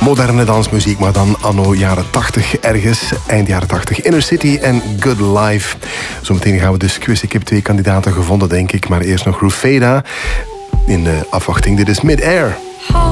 moderne dansmuziek, maar dan anno jaren 80 ergens. Eind jaren 80. Inner City en Good Life. Zometeen gaan we dus quizzen. Ik heb 2 kandidaten gevonden, denk ik. Maar eerst nog Rufeda. In de afwachting, dit is Mid-Air.